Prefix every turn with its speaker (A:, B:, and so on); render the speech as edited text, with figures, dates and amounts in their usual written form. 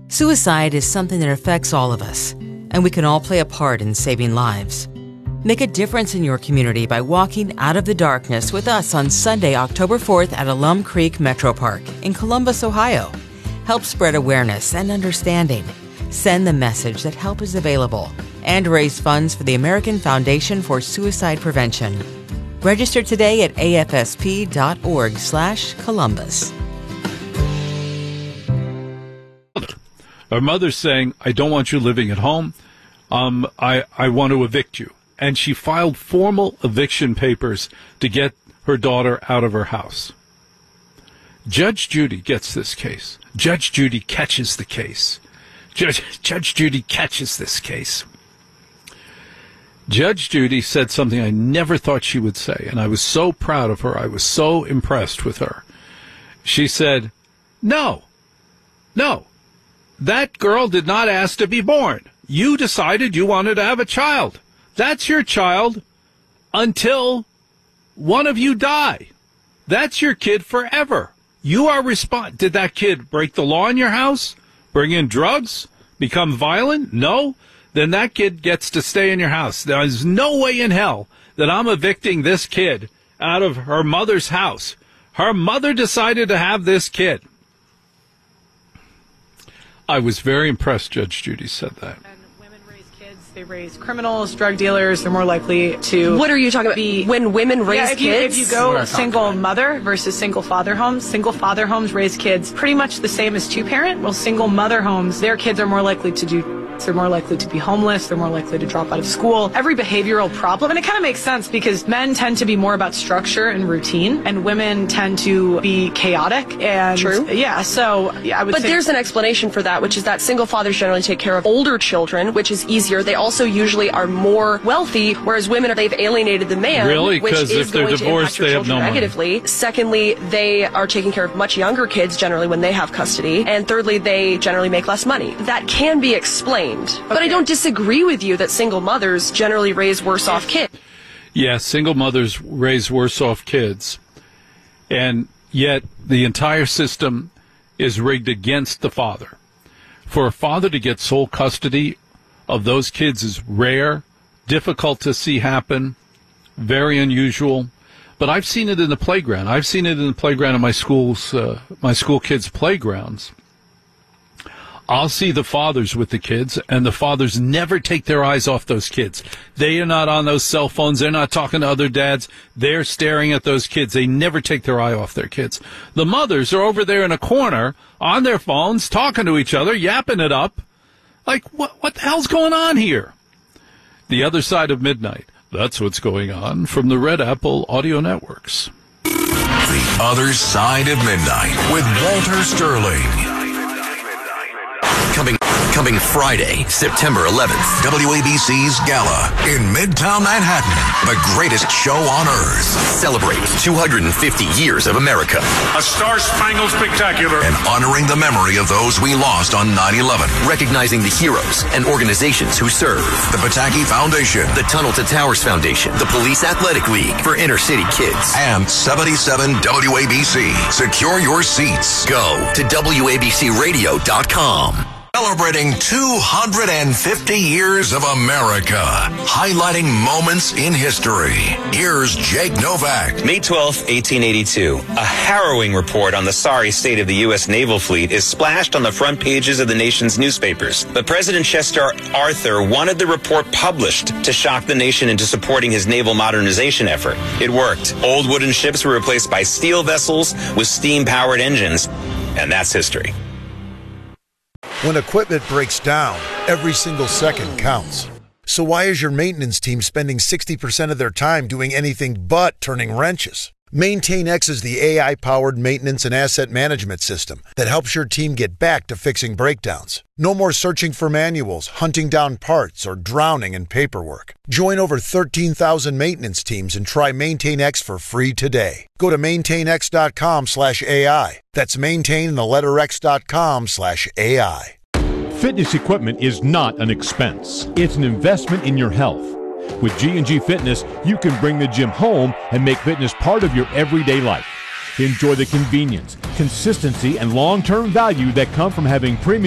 A: Suicide is something that affects all of us, and we can all play a part in saving lives. Make a difference in your community by walking out of the darkness with us on Sunday, October 4th at Alum Creek Metro Park in Columbus, Ohio. Help spread awareness and understanding. Send the message that help is available and raise funds for the American Foundation for Suicide Prevention. Register today at afsp.org/Columbus.
B: Her mother's saying, I don't want you living at home. I want to evict you. And she filed formal eviction papers to get her daughter out of her house. Judge Judy gets this case. Judge Judy catches the case. Judge Judy catches this case. Judge Judy said something I never thought she would say, and I was so proud of her. I was so impressed with her. She said, no, that girl did not ask to be born. You decided you wanted to have a child. That's your child until one of you die. That's your kid forever. You are Did that kid break the law in your house? Bring in drugs? Become violent? No? Then that kid gets to stay in your house. There is no way in hell that I'm evicting this kid out of her mother's house. Her mother decided to have this kid. I was very impressed Judge Judy said that.
C: And women raise kids, they raise criminals, drug dealers, they're more likely to...
D: What are you talking about? When women raise kids?
C: If you go single mother versus single father homes, single father homes raise kids pretty much the same as two-parent. Well, single mother homes, their kids are more likely to do... They're more likely to be homeless. They're more likely to drop out of school. Every behavioral problem. And it kind of makes sense because men tend to be more about structure and routine, and women tend to be chaotic. And
D: True.
C: Yeah, so yeah, I would say...
D: But there's an explanation for that, which is that single fathers generally take care of older children, which is easier. They also usually are more wealthy, whereas women, they've alienated the man.
B: Really?
D: Which
B: Because
D: is
B: if they're
D: going to
B: divorced,
D: impact your
B: they have no
D: children
B: money.
D: negatively. Secondly, they are taking care of much younger kids generally when they have custody. And thirdly, they generally make less money. That can be explained. Okay. But I don't disagree with you that single mothers generally raise worse off kids.
B: Yes, single mothers raise worse off kids. And yet the entire system is rigged against the father. For a father to get sole custody of those kids is rare, difficult to see happen, very unusual. But I've seen it in the playground. I've seen it in the playground of my school kids' playgrounds. I'll see the fathers with the kids, and the fathers never take their eyes off those kids. They are not on those cell phones. They're not talking to other dads. They're staring at those kids. They never take their eye off their kids. The mothers are over there in a corner on their phones, talking to each other, yapping it up. Like, what the hell's going on here? The Other Side of Midnight. That's what's going on from the Red Apple Audio Networks.
E: The Other Side of Midnight with Walter Sterling. Coming Friday, September 11th, WABC's Gala in Midtown Manhattan. The greatest show on earth. Celebrate 250 years of America.
F: A Star-Spangled Spectacular.
E: And honoring the memory of those we lost on 9/11.
G: Recognizing the heroes and organizations who serve.
E: The Pataki Foundation.
G: The Tunnel to Towers Foundation. The Police Athletic League for inner city kids.
E: And 77 WABC. Secure your seats.
G: Go to WABCRadio.com.
E: Celebrating 250 years of America, highlighting moments in history. Here's Jake Novak.
H: May 12, 1882. A harrowing report on the sorry state of the U.S. naval fleet is splashed on the front pages of the nation's newspapers. But President Chester Arthur wanted the report published to shock the nation into supporting his naval modernization effort. It worked. Old wooden ships were replaced by steel vessels with steam-powered engines, and that's history.
I: When equipment breaks down, every single second counts. So why is your maintenance team spending 60% of their time doing anything but turning wrenches? MaintainX is the AI-powered maintenance and asset management system that helps your team get back to fixing breakdowns. No more searching for manuals, hunting down parts, or drowning in paperwork. Join over 13,000 maintenance teams and try MaintainX for free today. Go to maintainx.com/AI. That's maintain and the letter x.com/AI.
J: Fitness equipment is not an expense. It's an investment in your health. With G&G Fitness, you can bring the gym home and make fitness part of your everyday life. Enjoy the convenience, consistency, and long-term value that come from having premium